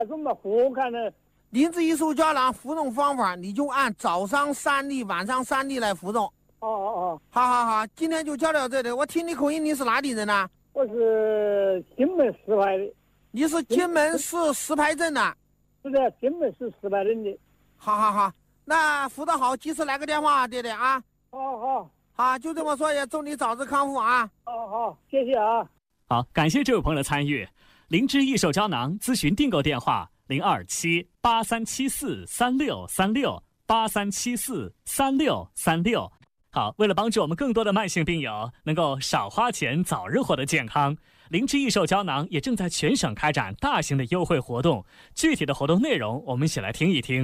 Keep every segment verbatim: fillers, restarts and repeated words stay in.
怎么活看呢？ 灵芝益寿胶囊服用方法，你就按早上三粒，晚上三粒来服用。 哦哦哦， 好好好，今天就教到这里。我听你口音，你是哪里人呢？ 我是金门石牌的。 你是金门市石牌镇的？ 是的，金门市石牌镇的。 好好好，那辅导好，及时来个电话，爹爹啊。 好好好，就这么说，也祝你早日康复啊。 好好，谢谢啊。 好，感谢这位朋友的参与。灵芝益寿胶囊咨询订购电话零二七八三七四三六三六八三七四三六三六。好，为了帮助我们更多的慢性病友能够少花钱早日获得健康，灵芝益寿胶囊也正在全省开展大型的优惠活动。具体的活动内容我们一起来听一听。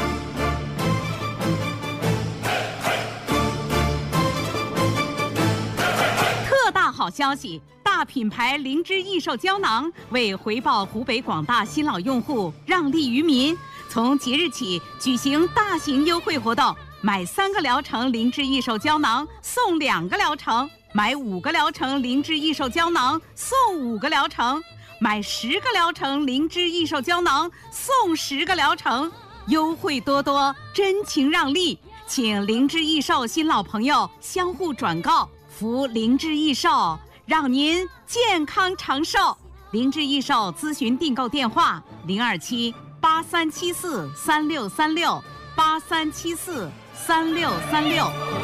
特大好消息，大品牌灵芝益寿胶囊为回报湖北广大新老用户，让利于民，从即日起举行大型优惠活动，买三个疗程灵芝益寿胶囊送两个疗程，买五个疗程灵芝益寿胶囊送五个疗程，买十个疗程灵芝益寿胶囊送十个疗程，优惠多多，真情让利，请灵芝益寿新老朋友相互转告，服灵芝益寿，让您健康长寿。灵芝益寿咨询订购电话零二七八三七四三六三六八三七四三六三六。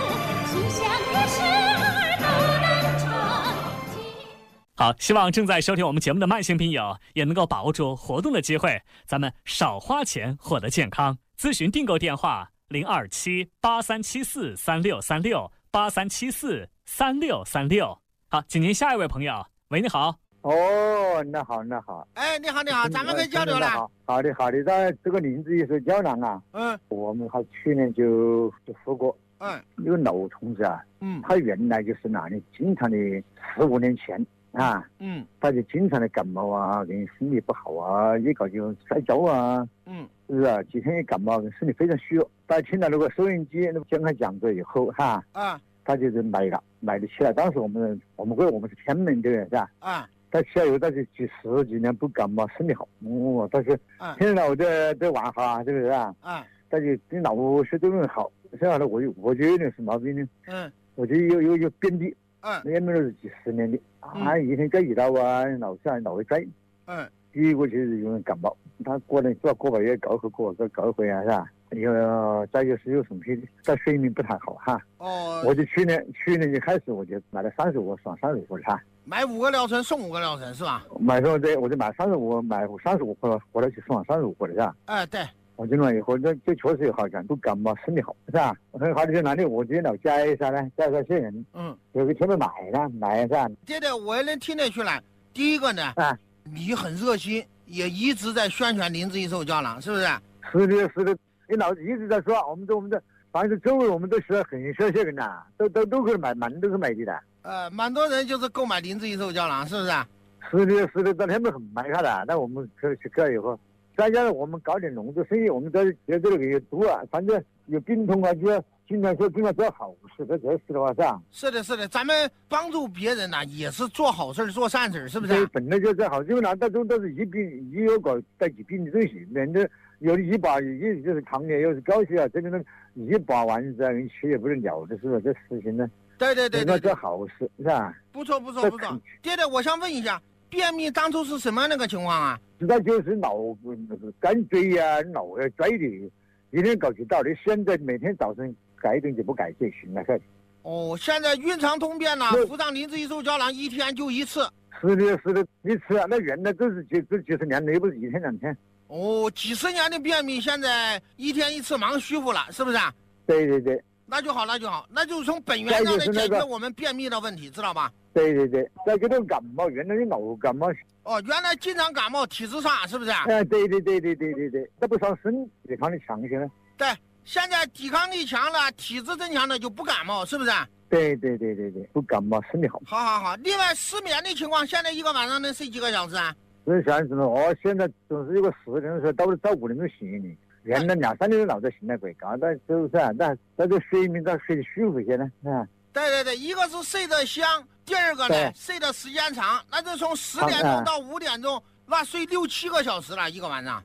好，希望正在收听我们节目的慢性病友也能够把握住活动的机会，咱们少花钱获得健康。咨询订购电话零二七八三七四三六三六八三七四三六三六。好，请您下一位朋友。喂，你好。 哦，那好，那好。 哎，你好，你好，咱们可以交流了。 好好的，好的。那这个灵芝益寿胶囊啊， 嗯， 我们还去年就就服过。 嗯， 那个老同志啊， 嗯， 他原来就是那里经常的，十五年前啊， 嗯， 他就经常的感冒啊，跟身体不好啊，一搞就摔跤啊， 嗯， 是啊，几天一感冒，身体非常虚弱。他听到那个收音机那个健康讲座以后，哈， 啊，他就是买了，买得起来。当时我们我们归我们是天门的人是吧？ 啊。 他起来以后，他就几十几年不感冒，身体好。哦，他是听到我的这玩哈，是不是啊？啊，他就跟脑血都很好。现在呢，我有我就有点什么毛病呢？嗯，我就有有有便秘。嗯，那也没有是几十年的。啊，一天这一道啊，脑下脑会拽。嗯，第一个就是有人感冒，他过了主要过把月高和过个高回啊，是吧？有再就是有什么的，但睡眠不太好哈。哦，我就去年去年就开始我就买了三十五双三十五个哈。 买五个疗程送五个疗程是吧？ 买上这我就买三十五，买三十五个，回来就送三十五个的是吧？ 哎，对。 我进来以后，这这确实有好感，不感冒，身体好是吧？很好的在哪里？我今天老介绍呢，介绍些人，嗯，有个天门买呢，买是吧？ 爹爹，我也能听得出来。第一个呢，啊，你很热心，也一直在宣传灵芝益寿胶囊，是不是？ 是的，是的，你老子一直在说，我们这我们这，反正周围我们都是很少些人呐，都都都可以买，满都是买的的。 呃，蛮多人就是购买灵芝益寿胶囊，是不是？ 是的，是的，在他们很买它的。那我们去去去了以后，再加上我们搞点农作生意，我们在在这个也多啊，反正有病痛啊，就要尽量说尽量做好事，这这是的话是吧？ 是的，是的，咱们帮助别人呢、啊，也是做好事做善事，是不是？对， 本来就这好，因为哪大都都是一病一有个带几病的东西，人家有的一把一就是糖尿，又是高血压，这个呢一把丸子啊，人吃也不能了的，是吧？这事情呢。 对对对对， 这好事是吧？ 不错不错不错。爹爹，我想问一下，便秘当初是什么样那个情况啊？ 那就是脑那个干椎呀、脑要拽的，一天搞起道理。现在每天早上改一顿就不改就行了。 哦，现在孕肠通便了，服上灵芝益寿胶囊一天就一次。 是的，是的，一次啊，那原来都是几这几十年的，又不是一天两天。 哦，几十年的便秘，现在一天一次忙虚浮了，是不是？ 对对对。 那就好，那就好，那就是从本源上来解决我们便秘的问题，知道吧？ 对对对，再给这感冒，原来的脑感冒。 哦，原来经常感冒，体质差，是不是？ 哎，对对对对对对对，这不伤身，抵抗力强些呢。 对，现在抵抗力强了，体质增强了就不感冒，是不是？ 对对对对对，不感冒，身体好。 好好好，另外失眠的情况，现在一个晚上能睡几个小时啊？ 睡小时了，我现在总是有个十点钟到到五点钟醒的。原来两三点钟脑子醒来鬼，搞到是不是啊？那那这睡眠到睡得舒服些呢？啊， 对对对，一个是睡得香，第二个呢睡得时间长，那就从十点钟到五点钟， 那睡六七个小时了，一个晚上。